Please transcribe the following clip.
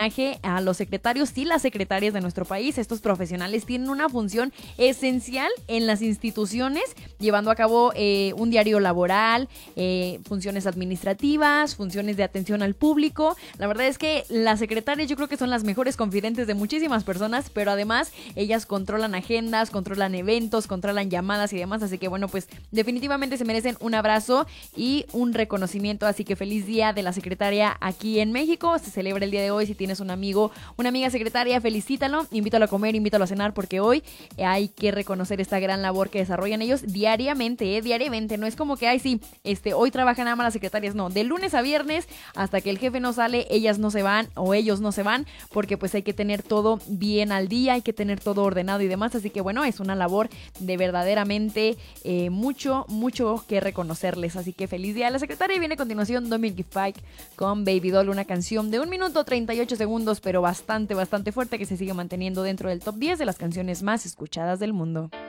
homenaje a los secretarios y las secretarias de nuestro país. Estos profesionales tienen una función esencial en las instituciones, llevando a cabo un diario laboral, funciones administrativas, funciones de atención al público. La verdad es que las secretarias yo creo que son las mejores confidentes de muchísimas personas, pero además ellas controlan agendas, controlan eventos, controlan llamadas y demás, así que bueno, pues definitivamente se merecen un abrazo y un reconocimiento, así que feliz día de la secretaria aquí en México. Se celebra el día de hoy. Si tienes un amigo, una amiga secretaria, felicítalo, invítalo a comer, invítalo a cenar, porque hoy hay que reconocer esta gran labor que desarrollan ellos diariamente, diariamente. No es como que, ay, sí, hoy trabajan nada más las secretarias, no, de lunes a viernes hasta que el jefe no sale, ellas no se van o ellos no se van, porque pues hay que tener todo bien al día, hay que tener todo ordenado y demás, así que bueno, es una labor de verdaderamente mucho que reconocerles, así que feliz día a la secretaria. Y viene a continuación Dominic Fike con Baby Doll, una canción de 1 minuto 38 segundos, pero bastante fuerte, que se sigue manteniendo dentro del top 10 de las canciones más escuchadas del mundo.